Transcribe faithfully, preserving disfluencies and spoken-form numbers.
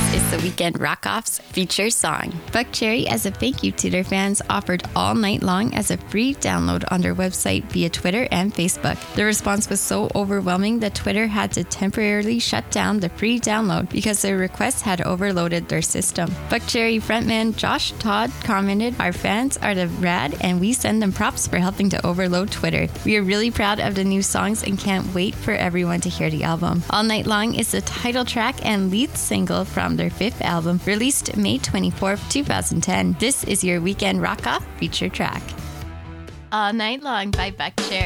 is the Weekend Rock-Off's feature song. Buckcherry, as a thank you to their fans, offered All Night Long as a free download on their website via Twitter and Facebook. The response was so overwhelming that Twitter had to temporarily shut down the free download because their requests had overloaded their system. Buckcherry frontman Josh Todd commented, "Our fans are the rad and we send them props for helping to overload Twitter. We are really proud of the new songs and can't wait for everyone to hear the album." All Night Long is the title track and lead single from their fifth album, released May twenty-fourth, twenty ten. This is your Weekend Rock-Off feature track. All Night Long by Buckcherry.